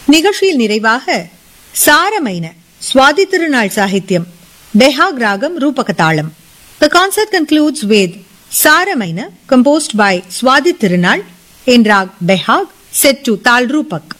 நிகழ்ச்சியில் நிறைவாக சாரமைன சுவாதி திருநாள் சாகித்யம் பெஹாக் ராகம் ரூபக தாளம். The concert concludes with Saramaina composed by Swadi Tirunal in rag Behag set to Tal Rupak.